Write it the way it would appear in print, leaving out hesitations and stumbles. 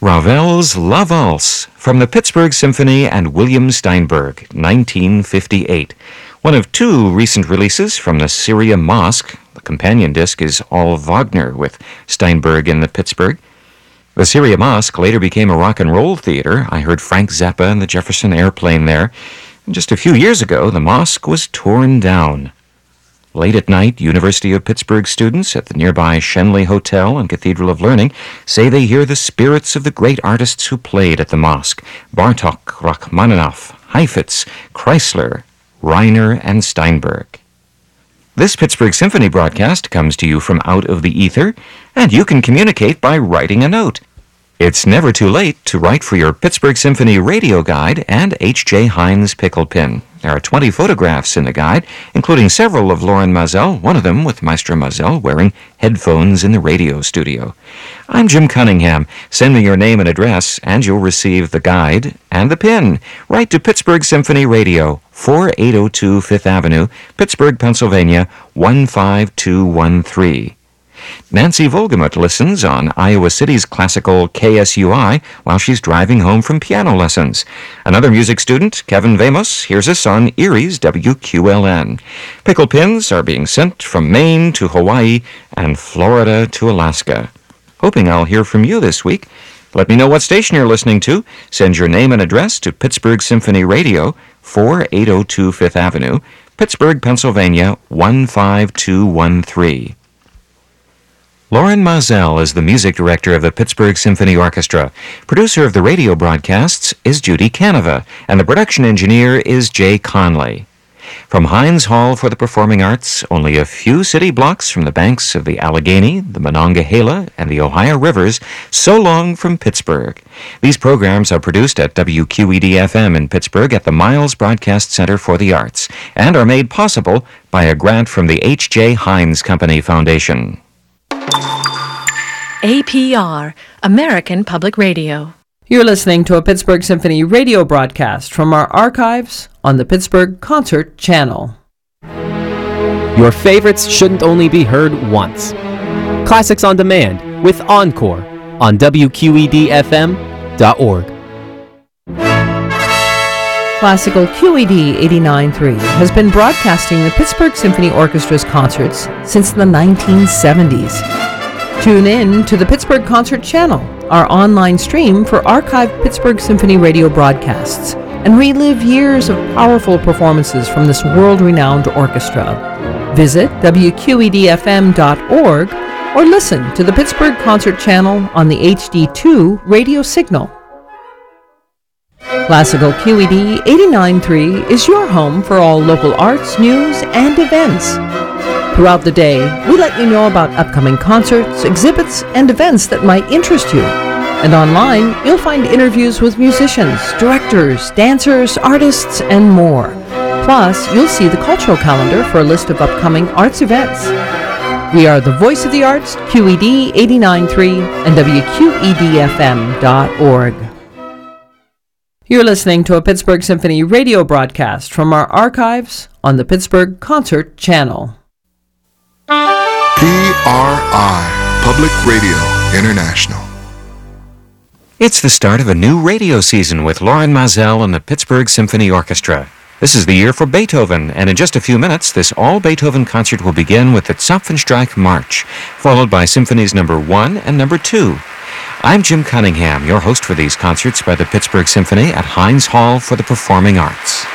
Ravel's La Valse from the Pittsburgh Symphony and William Steinberg, 1958. One of two recent releases from the Syria Mosque. The companion disc is all Wagner with Steinberg in the Pittsburgh. The Syria Mosque later became a rock and roll theater. I heard Frank Zappa and the Jefferson Airplane there. And just a few years ago, the mosque was torn down. Late at night, University of Pittsburgh students at the nearby Schenley Hotel and Cathedral of Learning say they hear the spirits of the great artists who played at the mosque: Bartok, Rachmaninoff, Heifetz, Kreisler, Reiner, and Steinberg. This Pittsburgh Symphony broadcast comes to you from out of the ether, and you can communicate by writing a note. It's never too late to write for your Pittsburgh Symphony radio guide and H.J. Heinz pickle pin. There are 20 photographs in the guide, including several of Loren Mazel, one of them with Maestro Mazel wearing headphones in the radio studio. I'm Jim Cunningham. Send me your name and address, and you'll receive the guide and the pin. Write to Pittsburgh Symphony Radio, 4802 Fifth Avenue, Pittsburgh, Pennsylvania, 15213. Nancy Volgemuth listens on Iowa City's classical KSUI while she's driving home from piano lessons. Another music student, Kevin Vamos, hears us on Erie's WQLN. Pickle pins are being sent from Maine to Hawaii and Florida to Alaska. Hoping I'll hear from you this week. Let me know what station you're listening to. Send your name and address to Pittsburgh Symphony Radio, 4802 Fifth Avenue, Pittsburgh, Pennsylvania, 15213. Loren Mazel is the music director of the Pittsburgh Symphony Orchestra. Producer of the radio broadcasts is Judy Canova, and the production engineer is Jay Conley. From Heinz Hall for the Performing Arts, only a few city blocks from the banks of the Allegheny, the Monongahela, and the Ohio Rivers, so long from Pittsburgh. These programs are produced at WQED-FM in Pittsburgh at the Miles Broadcast Center for the Arts, and are made possible by a grant from the H.J. Heinz Company Foundation. APR, American Public Radio. You're listening to a Pittsburgh Symphony radio broadcast from our archives on the Pittsburgh Concert Channel. Your favorites shouldn't only be heard once. Classics on Demand with Encore on WQEDFM.org. Classical QED 89.3 has been broadcasting the Pittsburgh Symphony Orchestra's concerts since the 1970s. Tune in to the Pittsburgh Concert Channel, our online stream for archived Pittsburgh Symphony radio broadcasts, and relive years of powerful performances from this world-renowned orchestra. Visit WQEDFM.org or listen to the Pittsburgh Concert Channel on the HD2 radio signal. Classical QED 89.3 is your home for all local arts, news, and events. Throughout the day, we let you know about upcoming concerts, exhibits, and events that might interest you. And online, you'll find interviews with musicians, directors, dancers, artists, and more. Plus, you'll see the cultural calendar for a list of upcoming arts events. We are the voice of the arts, QED 89.3 and WQEDFM.org. You're listening to a Pittsburgh Symphony radio broadcast from our archives on the Pittsburgh Concert Channel. PRI, Public Radio International. It's the start of a new radio season with Loren Mazel and the Pittsburgh Symphony Orchestra. This is the year for Beethoven, and in just a few minutes, this all-Beethoven concert will begin with the Zapfenstreich March, followed by Symphonies No. 1 and No. 2. I'm Jim Cunningham, your host for these concerts by the Pittsburgh Symphony at Heinz Hall for the Performing Arts.